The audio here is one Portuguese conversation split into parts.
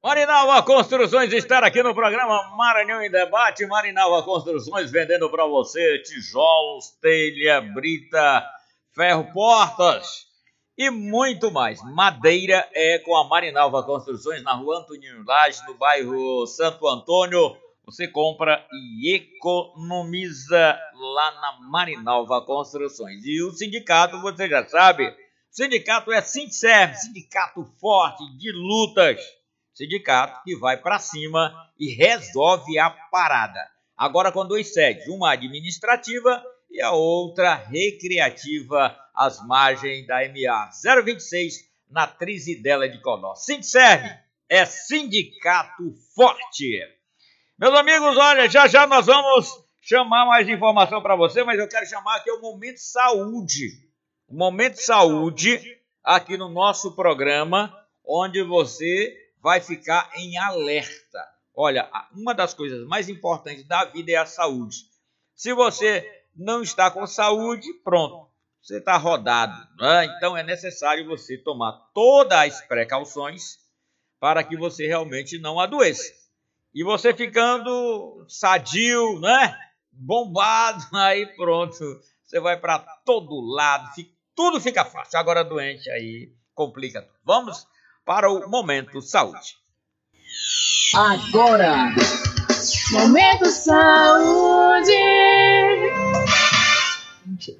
Marinalva Construções está aqui no programa Maranhão em Debate. Marinalva Construções vendendo para você tijolos, telha, brita, ferro, portas e muito mais. Madeira é com a Marinalva Construções na rua Antoninho Lage, no bairro Santo Antônio. Você compra e economiza lá na Marinalva Construções. E o sindicato, você já sabe, o sindicato é Sindserv, sindicato forte de lutas. Sindicato que vai para cima e resolve a parada. Agora com duas sedes, uma administrativa e a outra recreativa, às margens da MA 026, na Trizidela de Codó. Sindserv é sindicato forte. Meus amigos, olha, já nós vamos chamar mais informação para você, mas eu quero chamar aqui o Momento Saúde. O Momento Saúde, aqui no nosso programa, onde você vai ficar em alerta. Olha, uma das coisas mais importantes da vida é a saúde. Se você não está com saúde, pronto, você está rodado, né? Então é necessário você tomar todas as precauções para que você realmente não adoeça. E você ficando sadio, né? Bombado, aí pronto, você vai para todo lado, tudo fica fácil. Agora doente aí complica tudo. Vamos para o Momento Saúde. Agora, Momento Saúde. A gente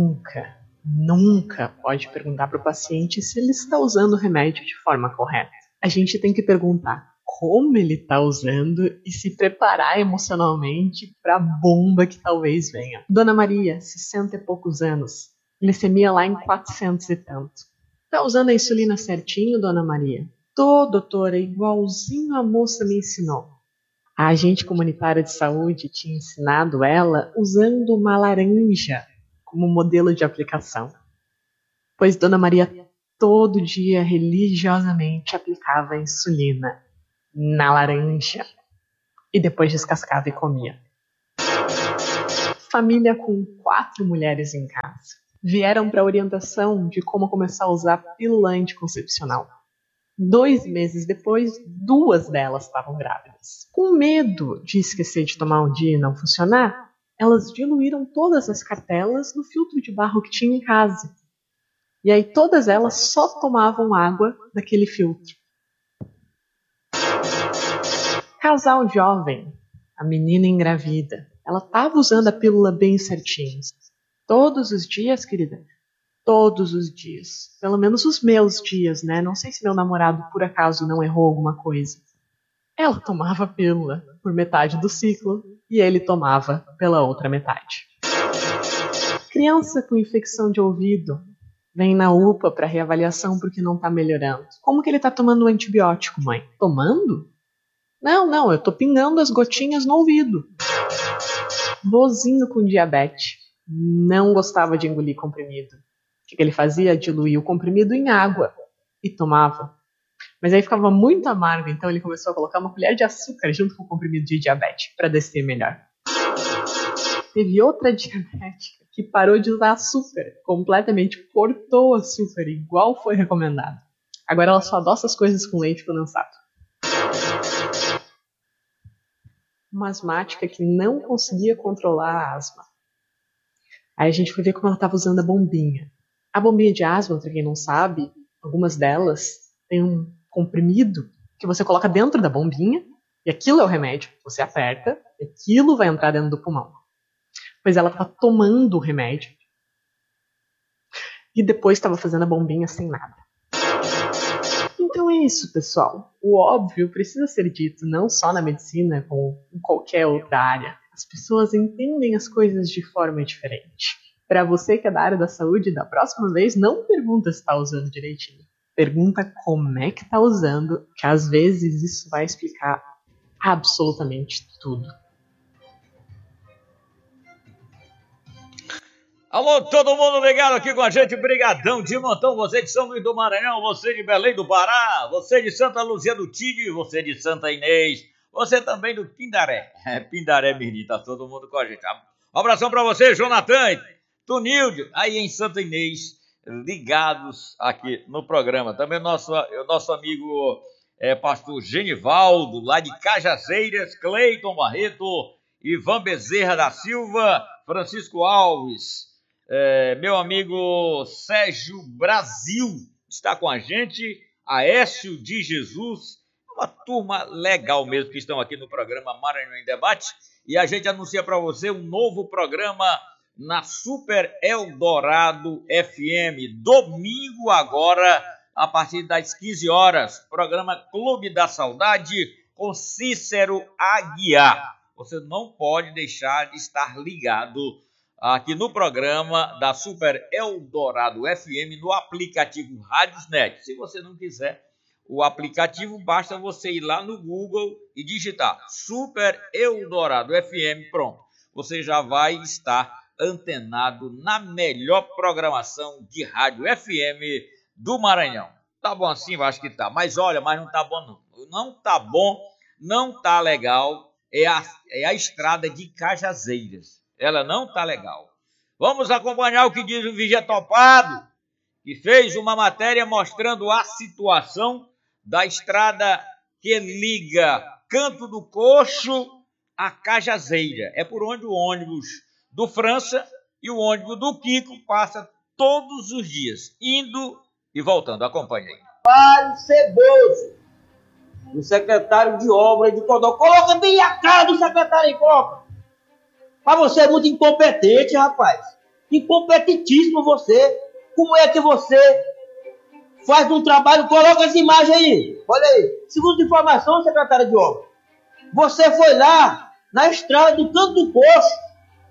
nunca pode perguntar para o paciente se ele está usando o remédio de forma correta. A gente tem que perguntar como ele está usando e se preparar emocionalmente para a bomba que talvez venha. Dona Maria, 60 e poucos anos, glicemia lá em 400 e tanto. Tá usando a insulina certinho, Dona Maria? Tô, doutora, igualzinho a moça me ensinou. A agente comunitária de saúde tinha ensinado ela usando uma laranja como modelo de aplicação. Pois Dona Maria todo dia religiosamente aplicava a insulina na laranja e depois descascava e comia. Família com 4 mulheres em casa. Vieram para a orientação de como começar a usar pílula anticoncepcional. 2 meses depois, 2 delas estavam grávidas. Com medo de esquecer de tomar um dia e não funcionar, elas diluíram todas as cartelas no filtro de barro que tinha em casa. E aí todas elas só tomavam água daquele filtro. Casal jovem, a menina engravida, ela estava usando a pílula bem certinho. Todos os dias, querida? Todos os dias. Pelo menos os meus dias, né? Não sei se meu namorado, por acaso, não errou alguma coisa. Ela tomava a pílula por metade do ciclo e ele tomava pela outra metade. Criança com infecção de ouvido vem na UPA para reavaliação porque não está melhorando. Como que ele está tomando um antibiótico, mãe? Tomando? Não, eu tô pingando as gotinhas no ouvido. Vozinho com diabetes. Não gostava de engolir comprimido. O que ele fazia? Diluía o comprimido em água e tomava. Mas aí ficava muito amargo, então ele começou a colocar uma colher de açúcar junto com o comprimido de diabetes para descer melhor. Teve outra diabética que parou de usar açúcar, completamente cortou o açúcar, igual foi recomendado. Agora ela só adoça as coisas com leite condensado. Uma asmática que não conseguia controlar a asma. Aí a gente foi ver como ela estava usando a bombinha. A bombinha de asma, para quem não sabe, algumas delas têm um comprimido que você coloca dentro da bombinha e aquilo é o remédio. Você aperta e aquilo vai entrar dentro do pulmão. Pois ela estava tomando o remédio e depois estava fazendo a bombinha sem nada. Então é isso, pessoal. O óbvio precisa ser dito não só na medicina, como em qualquer outra área. As pessoas entendem as coisas de forma diferente. Para você que é da área da saúde, da próxima vez, não pergunta se está usando direitinho. Pergunta como é que está usando, que às vezes isso vai explicar absolutamente tudo. Alô, todo mundo ligado aqui com a gente, brigadão de montão, você de São Luís do Maranhão, você de Belém do Pará, você de Santa Luzia do Tigre, você de Santa Inês, você também do Pindaré, Pindaré Mirni, tá todo mundo com a gente. Um abração pra você, Jonathan, Tunilde, aí em Santa Inês, ligados aqui no programa. Também o nosso amigo pastor Genivaldo, lá de Cajazeiras, Cleiton Barreto, Ivan Bezerra da Silva, Francisco Alves, meu amigo Sérgio Brasil está com a gente, Aécio de Jesus, uma turma legal mesmo que estão aqui no programa Maranhão em Debate, e a gente anuncia para você um novo programa na Super Eldorado FM, domingo agora, a partir das 15 horas, programa Clube da Saudade com Cícero Aguiar. Você não pode deixar de estar ligado aqui no programa da Super Eldorado FM no aplicativo Radiosnet. Se você não quiser o aplicativo, basta você ir lá no Google e digitar Super Eldorado FM, pronto. Você já vai estar antenado na melhor programação de rádio FM do Maranhão. Tá bom assim? Eu acho que tá. Mas olha, não tá bom não. Não tá bom, não tá legal. É a estrada de Cajazeiras. Ela não tá legal. Vamos acompanhar o que diz o Vigia Topado, que fez uma matéria mostrando a situação da estrada que liga Canto do Coxo a Cajazeira. É por onde o ônibus do França e o ônibus do Kiko passa todos os dias, indo e voltando. Acompanhe aí. Mário Ceboso, o secretário de obras de Codó. Coloca bem a cara do secretário aí, coloca. Mas você é muito incompetente, rapaz. Incompetentíssimo você. Como é que você faz um trabalho? Coloca essa imagem aí. Olha aí. Segundo informação, secretário de obras, você foi lá na estrada do Canto do Coxo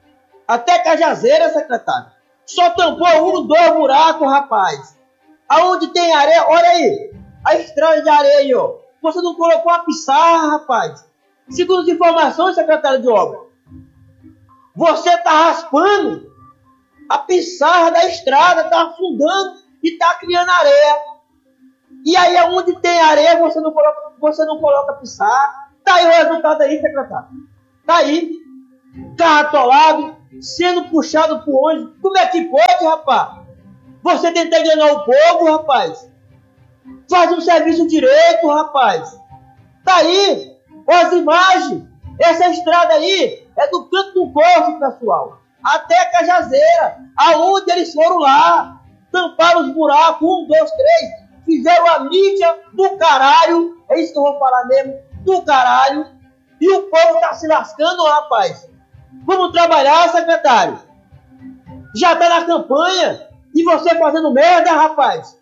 até Cajazeira, secretário. Só tampou 2 buracos, rapaz. Aonde tem areia, olha aí. A estrada de areia aí, ó. Você não colocou a pissarra, rapaz. Segundo as informações, secretário de obra, você está raspando a pissarra da estrada, está afundando e está criando areia. E aí, aonde tem areia, você não coloca pissarra. Tá aí o resultado aí, secretário. Tá aí. Carro atolado, sendo puxado por ônibus. Como é que pode, rapaz? Você tenta enganar o povo, rapaz. Faz um serviço direito, rapaz. Tá aí, as imagens. Essa estrada aí é do Canto do Coxo, pessoal, até Cajazeira, aonde eles foram lá, tamparam os buracos, 1, 2, 3, fizeram a mídia do caralho, é isso que eu vou falar mesmo, do caralho, e o povo tá se lascando, rapaz. Vamos trabalhar, secretário. Já tá na campanha, e você fazendo merda, rapaz.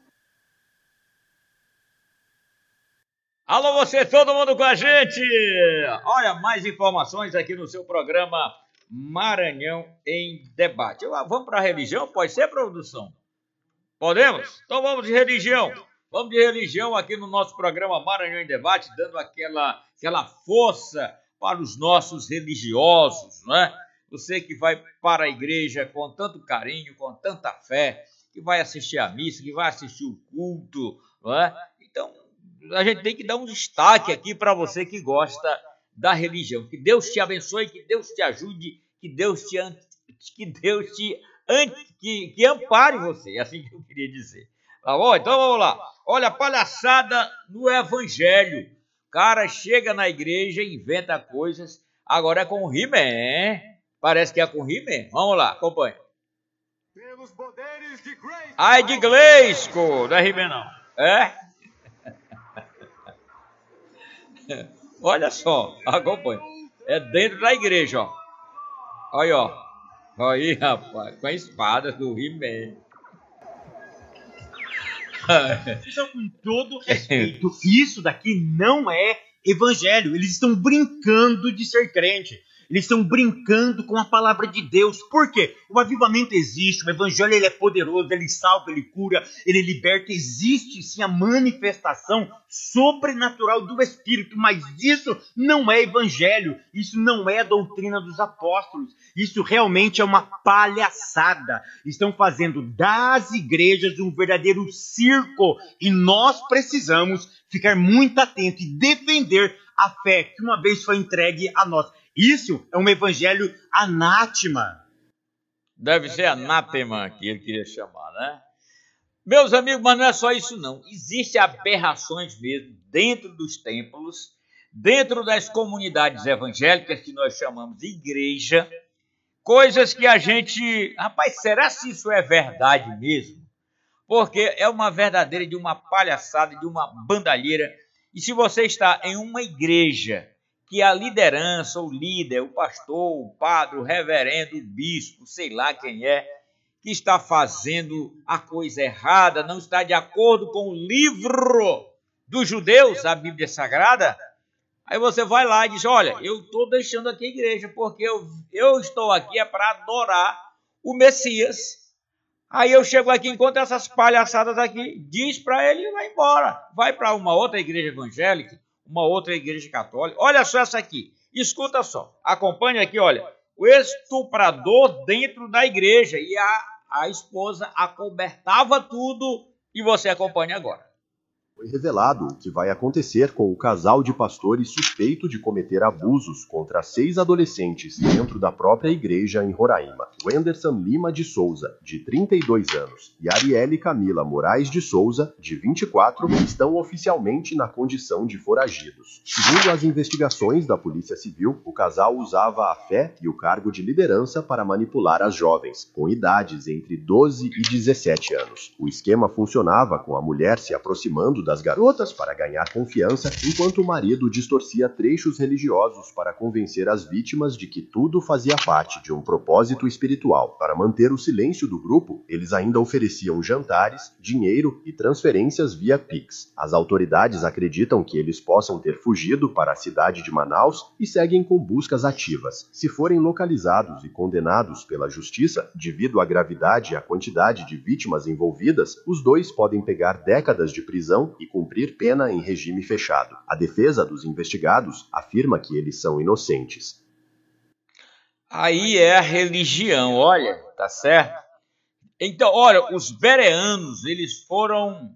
Alô, você, todo mundo com a gente! Olha, mais informações aqui no seu programa Maranhão em Debate. Vamos para a religião? Pode ser, produção? Podemos? Então vamos de religião. Vamos de religião aqui no nosso programa Maranhão em Debate, dando aquela força para os nossos religiosos, não é? Você que vai para a igreja com tanto carinho, com tanta fé, que vai assistir a missa, que vai assistir o culto, não é? Então, a gente tem que dar um destaque aqui para você que gosta da religião. Que Deus te abençoe, que Deus te ajude, que Deus que ampare você. É assim que eu queria dizer. Tá bom? Então vamos lá. Olha, palhaçada no evangelho. O cara chega na igreja e inventa coisas. Agora é com o He-Man. Parece que é com o He-Man. Vamos lá, acompanha. Pelos poderes de Grayskull. Ai, de Grayskull. Não é He-Man, não. É? Olha só, acompanha. É dentro da igreja, ó. Olha, ó. Aí, rapaz, com a espada do He-Man. Então, com todo respeito, isso daqui não é evangelho. Eles estão brincando de ser crente. Eles estão brincando com a palavra de Deus. Por quê? O avivamento existe, o evangelho ele é poderoso, ele salva, ele cura, ele liberta. Existe sim a manifestação sobrenatural do Espírito, mas isso não é evangelho, isso não é a doutrina dos apóstolos. Isso realmente é uma palhaçada. Estão fazendo das igrejas um verdadeiro circo e nós precisamos ficar muito atentos e defender a fé que uma vez foi entregue a nós. Isso é um evangelho anátema. Deve ser anátema que ele queria chamar, né? Meus amigos, mas não é só isso não. Existem aberrações mesmo dentro dos templos, dentro das comunidades evangélicas que nós chamamos de igreja, coisas que a gente... Rapaz, será se isso é verdade mesmo? Porque é uma verdadeira de uma palhaçada, de uma bandalheira. E se você está em uma igreja que a liderança, o líder, o pastor, o padre, o reverendo, o bispo, sei lá quem é, que está fazendo a coisa errada, não está de acordo com o livro dos judeus, a Bíblia Sagrada, aí você vai lá e diz, olha, eu estou deixando aqui a igreja porque eu estou aqui para adorar o Messias. Aí eu chego aqui, encontro essas palhaçadas aqui, diz para ele e vai embora. Vai para uma outra igreja evangélica, uma outra igreja católica. Olha só essa aqui, escuta só, acompanha aqui, olha. O estuprador dentro da igreja e a esposa acobertava tudo e você acompanha agora. Foi revelado o que vai acontecer com o casal de pastores suspeito de cometer abusos contra 6 adolescentes dentro da própria igreja em Roraima. Wenderson Lima de Souza, de 32 anos, e Arielle Camila Moraes de Souza, de 24, estão oficialmente na condição de foragidos. Segundo as investigações da Polícia Civil, o casal usava a fé e o cargo de liderança para manipular as jovens, com idades entre 12 e 17 anos. O esquema funcionava com a mulher se aproximando das garotas para ganhar confiança, enquanto o marido distorcia trechos religiosos para convencer as vítimas de que tudo fazia parte de um propósito espiritual. Para manter o silêncio do grupo, eles ainda ofereciam jantares, dinheiro e transferências via Pix. As autoridades acreditam que eles possam ter fugido para a cidade de Manaus e seguem com buscas ativas. Se forem localizados e condenados pela justiça, devido à gravidade e à quantidade de vítimas envolvidas, os dois podem pegar décadas de prisão e cumprir pena em regime fechado. A defesa dos investigados afirma que eles são inocentes. Aí é a religião, olha, tá certo? Então, olha, os bereanos, eles foram,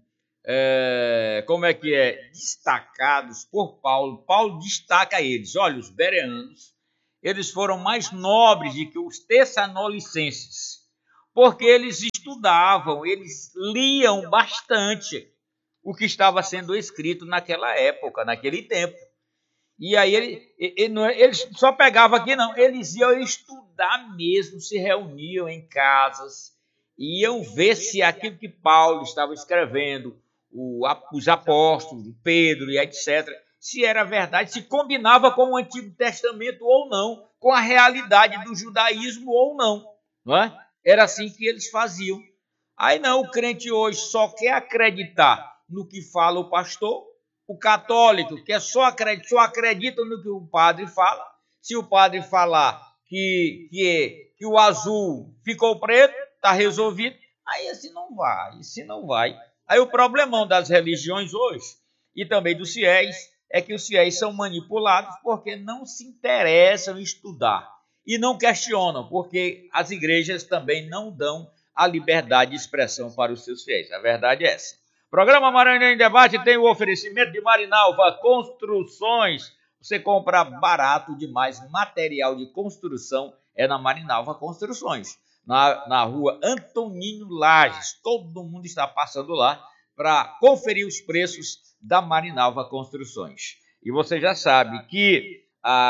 destacados por Paulo. Paulo destaca eles. Olha, os bereanos, eles foram mais nobres do que os tessalonicenses, porque eles estudavam, eles liam bastante o que estava sendo escrito naquela época, naquele tempo. E aí eles só pegavam aqui, não, eles iam estudar mesmo, se reuniam em casas, iam ver se aquilo que Paulo estava escrevendo, os apóstolos, Pedro e etc., se era verdade, se combinava com o Antigo Testamento ou não, com a realidade do judaísmo ou não é? Era assim que eles faziam. Aí não, o crente hoje só quer acreditar no que fala o pastor, o católico que só acredita no que o padre fala. Se o padre falar que o azul ficou preto, está resolvido, aí assim não vai. Aí o problemão das religiões hoje, e também dos fiéis, é que os fiéis são manipulados porque não se interessam em estudar e não questionam, porque as igrejas também não dão a liberdade de expressão para os seus fiéis. A verdade é essa. Programa Maranhão em Debate tem o oferecimento de Marinalva Construções. Você compra barato demais, material de construção é na Marinalva Construções. Na rua Antoninho Lages. Todo mundo está passando lá para conferir os preços da Marinalva Construções. E você já sabe que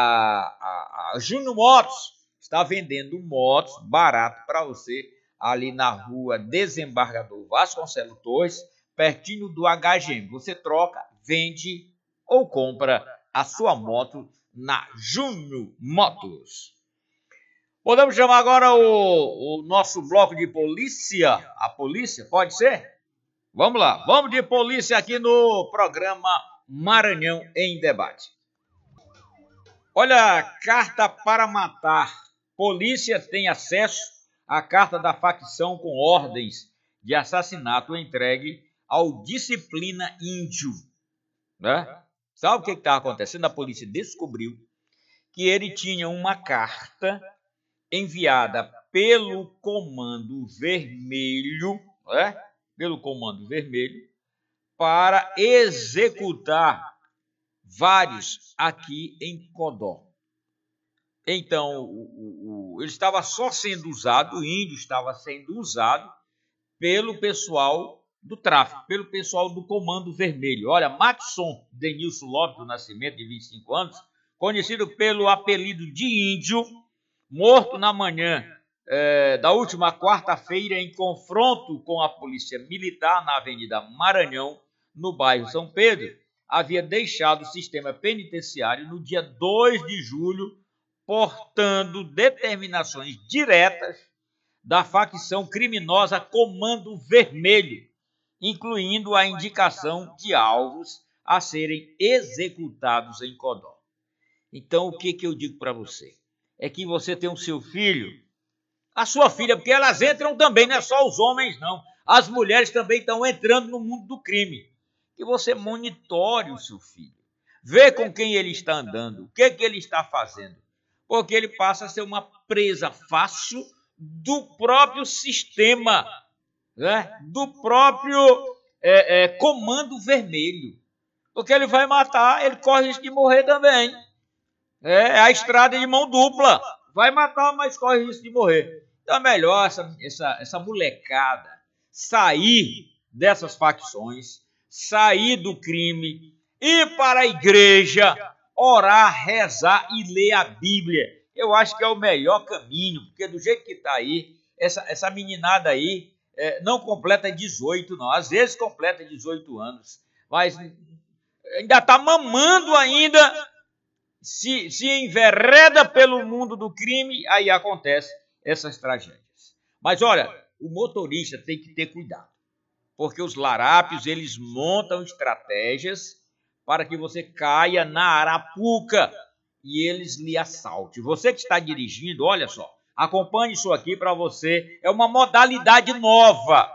a Júnior Motos está vendendo motos barato para você ali na rua Desembargador Vasconcelos Torres, pertinho do HGM. Você troca, vende ou compra a sua moto na Júnior Motos. Podemos chamar agora o nosso bloco de polícia? A polícia, pode ser? Vamos lá, vamos de polícia aqui no programa Maranhão em Debate. Olha, carta para matar. Polícia tem acesso à carta da facção com ordens de assassinato entregue ao Disciplina Índio, né? Sabe o que estava acontecendo? A polícia descobriu que ele tinha uma carta enviada pelo Comando Vermelho, né? Pelo Comando Vermelho, para executar vários aqui em Codó. Então, ele estava só sendo usado, o índio estava sendo usado pelo pessoal do tráfico pelo pessoal do Comando Vermelho. Olha, Maxson Denilson Lopes do Nascimento, de 25 anos, conhecido pelo apelido de Índio, morto na manhã da última quarta-feira em confronto com a polícia militar na Avenida Maranhão, no bairro São Pedro, havia deixado o sistema penitenciário no dia 2 de julho, portando determinações diretas da facção criminosa Comando Vermelho, incluindo a indicação de alvos a serem executados em Codó. Então, o que eu digo para você? É que você tem o seu filho, a sua filha, porque elas entram também, não é só os homens, não. As mulheres também estão entrando no mundo do crime. Que você monitore o seu filho. Vê com quem ele está andando, o que ele está fazendo. Porque ele passa a ser uma presa fácil do próprio sistema, né? Do próprio Comando Vermelho. Porque ele vai matar, ele corre risco de morrer também. É a estrada de mão dupla. Vai matar, mas corre risco de morrer. Então é melhor essa molecada sair dessas facções, sair do crime, ir para a igreja, orar, rezar e ler a Bíblia. Eu acho que é o melhor caminho, porque do jeito que está aí, essa meninada aí não completa 18, não. Às vezes completa 18 anos, mas ainda está mamando ainda. Se envereda pelo mundo do crime, aí acontecem essas tragédias. Mas olha, o motorista tem que ter cuidado, porque os larápios, eles montam estratégias para que você caia na arapuca e eles lhe assaltem. Você que está dirigindo, olha só, acompanhe isso aqui para você. É uma modalidade nova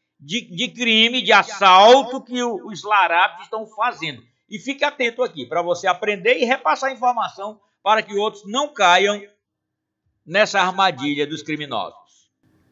de crime, de assalto que os larápios estão fazendo. E fique atento aqui para você aprender e repassar a informação para que outros não caiam nessa armadilha dos criminosos.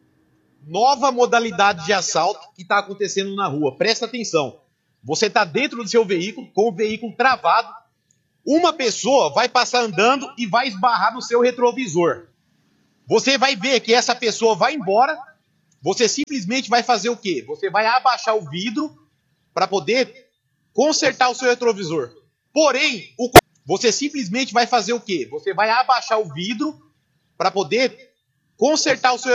Nova modalidade de assalto que está acontecendo na rua. Presta atenção. Você está dentro do seu veículo, com o veículo travado. Uma pessoa vai passar andando e vai esbarrar no seu retrovisor. Você vai ver que essa pessoa vai embora. Você simplesmente vai fazer o quê? Você vai abaixar o vidro para poder consertar o seu retrovisor. Porém, você simplesmente vai fazer o quê? Você vai abaixar o vidro para poder consertar o seu